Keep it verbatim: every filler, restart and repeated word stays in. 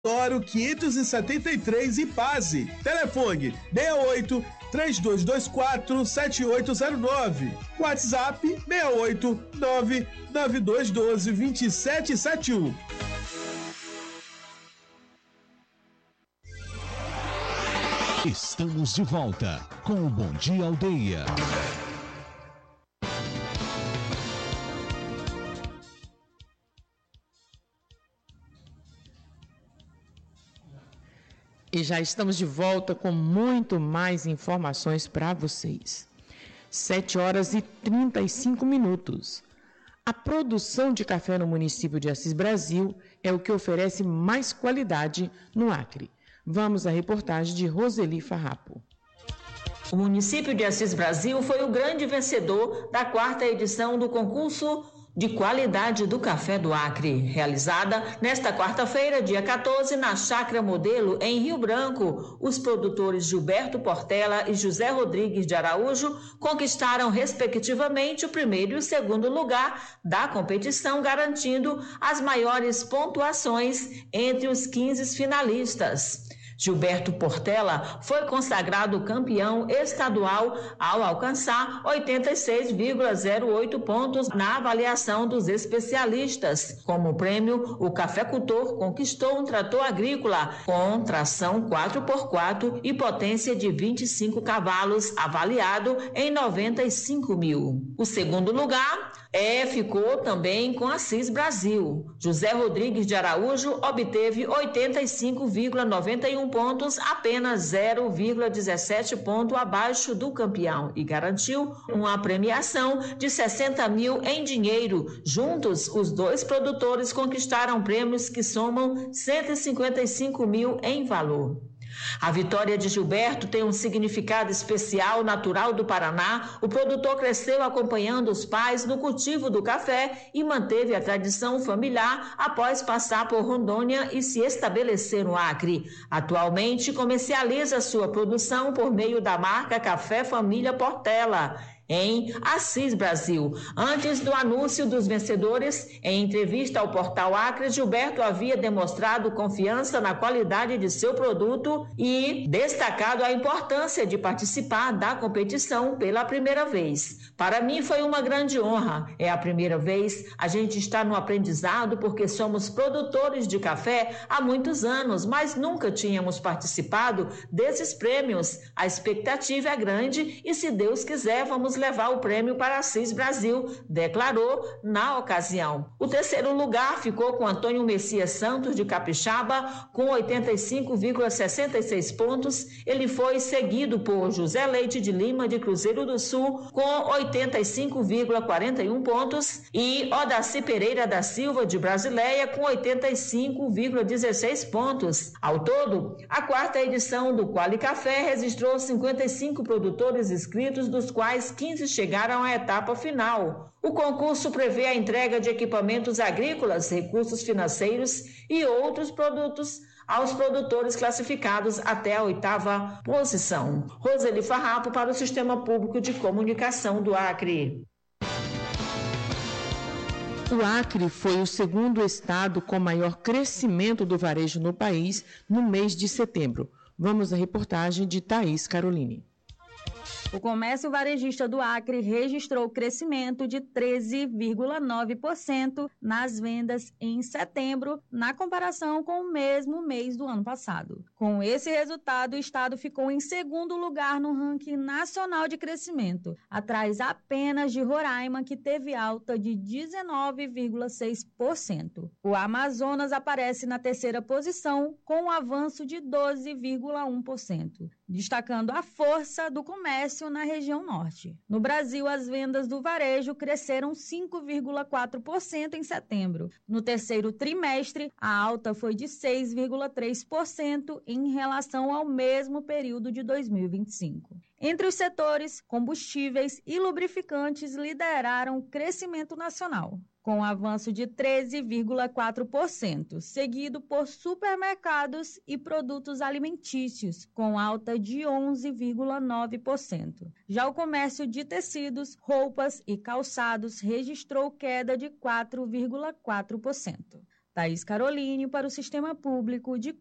Toro quinhentos e setenta e três e Pase. Telefone seis oito, três dois dois quatro, sete oito zero nove. WhatsApp seis oito, nove nove dois um dois, dois sete sete um. Estamos de volta com o Bom Dia Aldeia. E já estamos de volta com muito mais informações para vocês. sete horas e trinta e cinco minutos. A produção de café no município de Assis Brasil é o que oferece mais qualidade no Acre. Vamos à reportagem de Roseli Farrapo. O município de Assis Brasil foi o grande vencedor da quarta edição do concurso de qualidade do café do Acre, realizada nesta quarta-feira, dia quatorze, na Chácara Modelo, em Rio Branco. Os produtores Gilberto Portela e José Rodrigues de Araújo conquistaram, respectivamente, o primeiro e o segundo lugar da competição, garantindo as maiores pontuações entre os quinze finalistas. Gilberto Portela foi consagrado campeão estadual ao alcançar oitenta e seis vírgula zero oito pontos na avaliação dos especialistas. Como prêmio, o cafeicultor conquistou um trator agrícola com tração quatro por quatro e potência de vinte e cinco cavalos, avaliado em noventa e cinco mil. O segundo lugar é, ficou também com Assis Brasil. José Rodrigues de Araújo obteve oitenta e cinco vírgula noventa e um pontos, apenas zero vírgula dezessete ponto abaixo do campeão, e garantiu uma premiação de sessenta mil em dinheiro. Juntos, os dois produtores conquistaram prêmios que somam cento e cinquenta e cinco mil em valor. A vitória de Gilberto tem um significado especial. Natural do Paraná, o produtor cresceu acompanhando os pais no cultivo do café e manteve a tradição familiar após passar por Rondônia e se estabelecer no Acre. Atualmente, comercializa sua produção por meio da marca Café Família Portela, em Assis Brasil. Antes do anúncio dos vencedores, em entrevista ao portal Acre, Gilberto havia demonstrado confiança na qualidade de seu produto e destacado a importância de participar da competição pela primeira vez. Para mim foi uma grande honra. É a primeira vez, a gente está no aprendizado porque somos produtores de café há muitos anos, mas nunca tínhamos participado desses prêmios. A expectativa é grande e, se Deus quiser, vamos levar o prêmio para Assis Brasil, declarou na ocasião. O terceiro lugar ficou com Antônio Messias Santos, de Capixaba, com oitenta e cinco vírgula sessenta e seis pontos. Ele foi seguido por José Leite de Lima, de Cruzeiro do Sul, com oitenta e cinco vírgula quarenta e um pontos, e Odaci Pereira da Silva, de Brasileia, com oitenta e cinco vírgula dezesseis pontos. Ao todo, a quarta edição do Quali Café registrou cinquenta e cinco produtores inscritos, dos quais quinze chegaram à etapa final. O concurso prevê a entrega de equipamentos agrícolas, recursos financeiros e outros produtos aos produtores classificados até a oitava posição. Roseli Farrapo, para o Sistema Público de Comunicação do Acre. O Acre foi o segundo estado com maior crescimento do varejo no país no mês de setembro. Vamos à reportagem de Thaís Caroline. O comércio varejista do Acre registrou crescimento de treze vírgula nove por cento nas vendas em setembro, na comparação com o mesmo mês do ano passado. Com esse resultado, o estado ficou em segundo lugar no ranking nacional de crescimento, atrás apenas de Roraima, que teve alta de dezenove vírgula seis por cento. O Amazonas aparece na terceira posição, com um avanço de doze vírgula um por cento, destacando a força do comércio na região norte. No Brasil, as vendas do varejo cresceram cinco vírgula quatro por cento em setembro. No terceiro trimestre, a alta foi de seis vírgula três por cento em relação ao mesmo período de dois mil e vinte e cinco. Entre os setores, combustíveis e lubrificantes lideraram o crescimento nacional, com um avanço de treze vírgula quatro por cento, seguido por supermercados e produtos alimentícios, com alta de onze vírgula nove por cento. Já o comércio de tecidos, roupas e calçados registrou queda de quatro vírgula quatro por cento. Thaís Caroline para o Sistema Público de